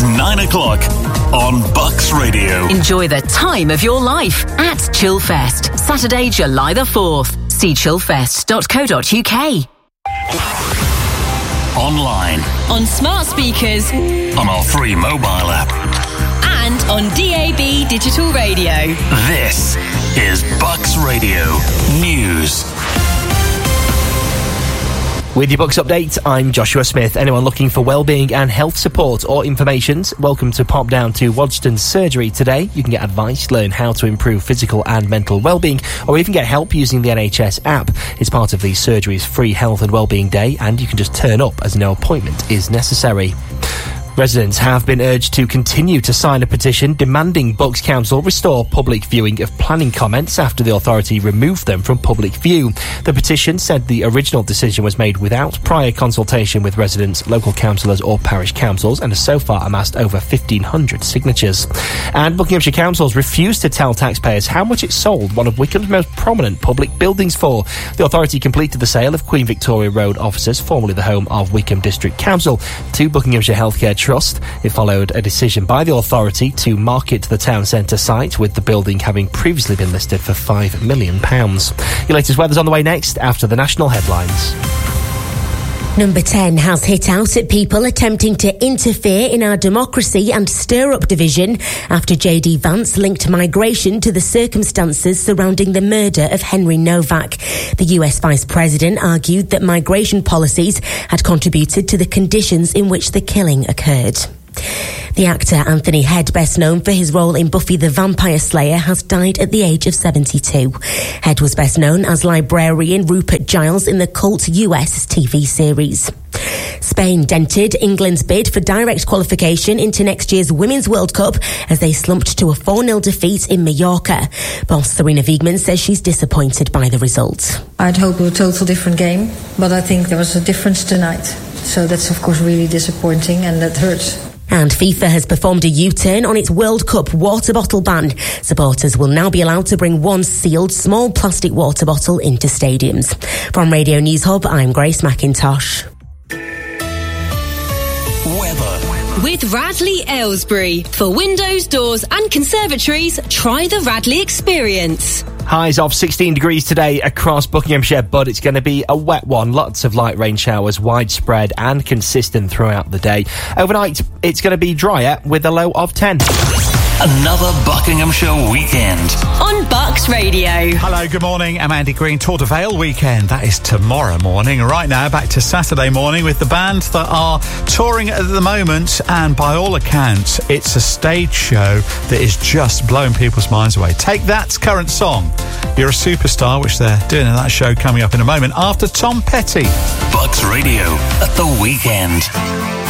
9 o'clock on Bucks Radio. Enjoy the time of your life at Chillfest, Saturday, July the 4th. See chillfest.co.uk. Online. On smart speakers. On our free mobile app. And on DAB digital radio. This is Bucks Radio News. With your Bucks update, I'm Joshua Smith. Anyone looking for wellbeing and health support or information, welcome to pop down to Waddesdon Surgery today. You can get advice, learn how to improve physical and mental wellbeing, or even get help using the NHS app. It's part of the surgery's free health and wellbeing day, and you can just turn up as no appointment is necessary. Residents have been urged to continue to sign a petition demanding Bucks Council restore public viewing of planning comments after the authority removed them from public view. The petition said the original decision was made without prior consultation with residents, local councillors or parish councils, and has so far amassed over 1,500 signatures. And Buckinghamshire Council's refused to tell taxpayers how much it sold one of Wycombe's most prominent public buildings for. The authority completed the sale of Queen Victoria Road offices, formerly the home of Wycombe District Council, to Buckinghamshire Healthcare Trust. It followed a decision by the authority to market the town centre site, with the building having previously been listed for £5 million. Your latest weather's on the way next after the national headlines. Number 10 has hit out at people attempting to interfere in our democracy and stir up division after J.D. Vance linked migration to the circumstances surrounding the murder of Henry Novak. The US Vice President argued that migration policies had contributed to the conditions in which the killing occurred. The actor Anthony Head, best known for his role in Buffy the Vampire Slayer, has died at the age of 72. Head was best known as librarian Rupert Giles in the cult US TV series. Spain dented England's bid for direct qualification into next year's Women's World Cup as they slumped to a 4-0 defeat in Mallorca. Boss Serena Wiegmann says she's disappointed by the result. I'd hoped for a total different game, but I think there was a difference tonight. So that's of course really disappointing and that hurts. And FIFA has performed a U-turn on its World Cup water bottle ban. Supporters will now be allowed to bring one sealed small plastic water bottle into stadiums. From Radio News Hub, I'm Grace McIntosh. Weather. With Radley Aylesbury. For windows, doors and conservatories, try the Radley experience. Highs of 16 degrees today across Buckinghamshire, but it's going to be a wet one. Lots of light rain showers, widespread and consistent throughout the day. Overnight, it's going to be drier with a low of 10. Another Buckinghamshire weekend. On Bucks Radio. Hello, good morning. I'm Andy Green. Tour de Vale weekend. That is tomorrow morning. Right now, back to Saturday morning with the band that are touring at the moment. And by all accounts, it's a stage show that is just blowing people's minds away. Take That's current song, You're a Superstar, which they're doing in that show coming up in a moment after Tom Petty. Bucks Radio at the weekend.